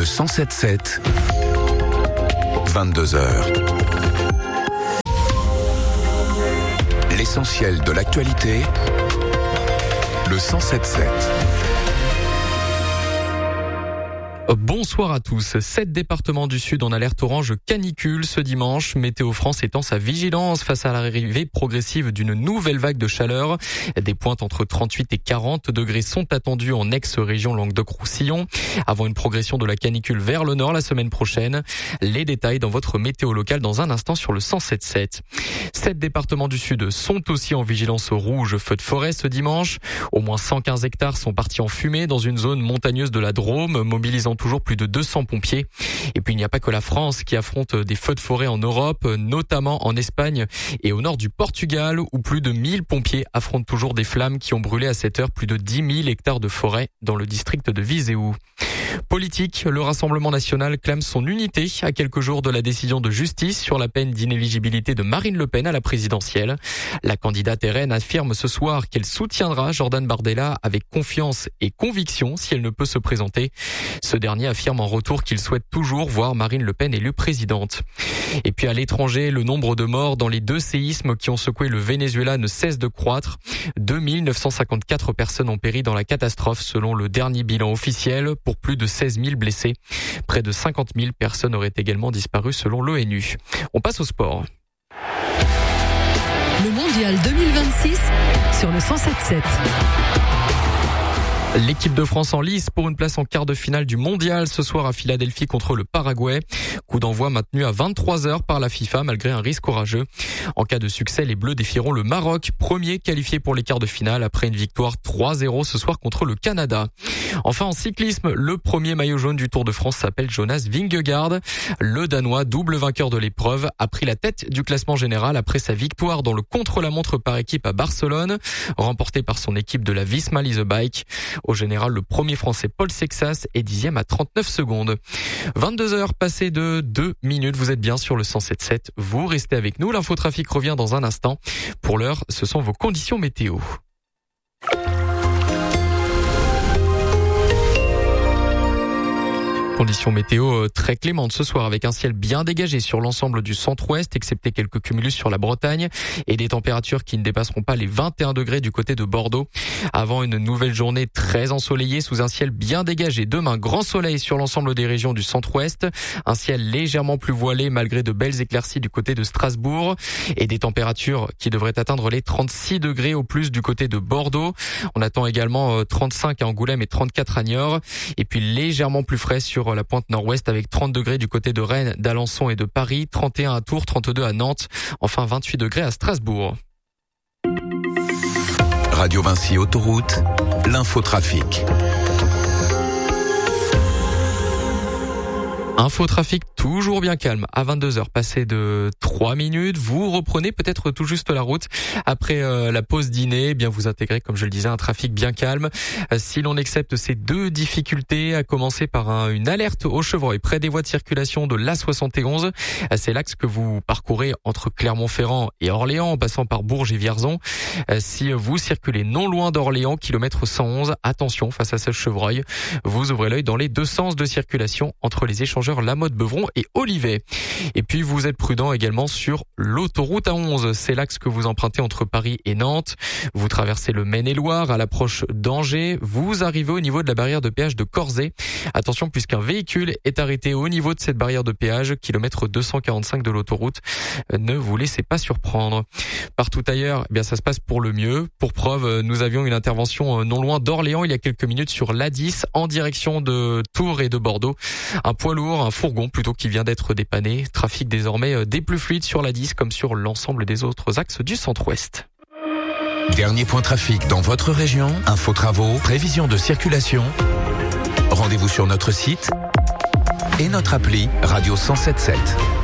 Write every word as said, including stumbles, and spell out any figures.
Le cent sept sept, vingt-deux heures. L'essentiel de l'actualité, le cent sept sept. Bonsoir à tous. Sept départements du Sud en alerte orange canicule ce dimanche. Météo France étend sa vigilance face à l'arrivée progressive d'une nouvelle vague de chaleur. Des pointes entre trente-huit et quarante degrés sont attendues en ex-région Languedoc-Roussillon. Avant une progression de la canicule vers le nord la semaine prochaine. Les détails dans votre météo locale dans un instant sur le cent sept sept. Sept départements du Sud sont aussi en vigilance rouge feu de forêt ce dimanche. Au moins cent quinze hectares sont partis en fumée dans une zone montagneuse de la Drôme, mobilisant toujours plus de deux cents pompiers. Et puis il n'y a pas que la France qui affronte des feux de forêt en Europe, notamment en Espagne et au nord du Portugal, où plus de mille pompiers affrontent toujours des flammes qui ont brûlé à cette heure plus de dix mille hectares de forêt dans le district de Viseu. Politique, le Rassemblement national clame son unité à quelques jours de la décision de justice sur la peine d'inéligibilité de Marine Le Pen à la présidentielle. La candidate R N affirme ce soir qu'elle soutiendra Jordan Bardella avec confiance et conviction si elle ne peut se présenter. Ce dernier affirme en retour qu'il souhaite toujours voir Marine Le Pen élue présidente. Et puis à l'étranger, le nombre de morts dans les deux séismes qui ont secoué le Venezuela ne cesse de croître. deux mille neuf cent cinquante-quatre personnes ont péri dans la catastrophe selon le dernier bilan officiel, pour plus de seize mille blessés. Près de cinquante mille personnes auraient également disparu selon l'ONU. On passe au sport. Le mondial deux mille vingt-six sur le cent sept sept. L'équipe de France en lice pour une place en quart de finale du mondial ce soir à Philadelphie contre le Paraguay. Coup d'envoi maintenu à vingt-trois heures par la FIFA malgré un risque orageux. En cas de succès, les Bleus défieront le Maroc, premier qualifié pour les quarts de finale après une victoire trois zéro ce soir contre le Canada. Enfin en cyclisme, le premier maillot jaune du Tour de France s'appelle Jonas Vingegaard. Le Danois, double vainqueur de l'épreuve, a pris la tête du classement général après sa victoire dans le contre-la-montre par équipe à Barcelone, remportée par son équipe de la Visma Lease Bike. Au général, le premier français Paul Sexas est dixième à trente-neuf secondes. vingt-deux heures passées de deux minutes, vous êtes bien sur le cent sept sept. Vous restez avec nous, l'infotrafic revient dans un instant. Pour l'heure, ce sont vos conditions météo. Conditions météo très clémentes ce soir avec un ciel bien dégagé sur l'ensemble du centre-ouest, excepté quelques cumulus sur la Bretagne et des températures qui ne dépasseront pas les vingt et un degrés du côté de Bordeaux. Avant une nouvelle journée très ensoleillée sous un ciel bien dégagé. Demain, grand soleil sur l'ensemble des régions du centre-ouest, un ciel légèrement plus voilé malgré de belles éclaircies du côté de Strasbourg et des températures qui devraient atteindre les trente-six degrés au plus du côté de Bordeaux. On attend également trente-cinq à Angoulême et trente-quatre à Niort et puis légèrement plus frais sur la pointe nord-ouest avec trente degrés du côté de Rennes, d'Alençon et de Paris, trente et un à Tours, trente-deux à Nantes, enfin vingt-huit degrés à Strasbourg. Radio Vinci Autoroute, l'infotrafic. Infotrafic toujours bien calme à vingt-deux heures passées de trois minutes. Vous reprenez peut-être tout juste la route après euh, la pause dîner. Eh bien vous intégrez, comme je le disais, un trafic bien calme. Euh, si l'on accepte ces deux difficultés, à commencer par un, une alerte au chevreuil près des voies de circulation de l'A soixante et onze. Euh, c'est l'axe que vous parcourez entre Clermont-Ferrand et Orléans en passant par Bourges et Vierzon. Euh, si vous circulez non loin d'Orléans, kilomètre cent onze, attention face à ce chevreuil. Vous ouvrez l'œil dans les deux sens de circulation entre les échangeurs La Motte-Beuvron et Olivet. Et puis vous êtes prudent également sur l'autoroute A onze. C'est l'axe que vous empruntez entre Paris et Nantes. Vous traversez le Maine-et-Loire à l'approche d'Angers. Vous arrivez au niveau de la barrière de péage de Corzet. Attention puisqu'un véhicule est arrêté au niveau de cette barrière de péage, kilomètre deux cent quarante-cinq de l'autoroute. Ne vous laissez pas surprendre. Partout ailleurs, eh bien ça se passe pour le mieux. Pour preuve, nous avions une intervention non loin d'Orléans il y a quelques minutes sur l'A dix en direction de Tours et de Bordeaux. Un poids lourd, un fourgon plutôt qui vient d'être dépanné. Trafic désormais des plus fluides sur l'A dix comme sur l'ensemble des autres axes du centre-ouest. Dernier point trafic dans votre région, info travaux, prévision de circulation. Rendez-vous sur notre site et notre appli Radio cent sept sept.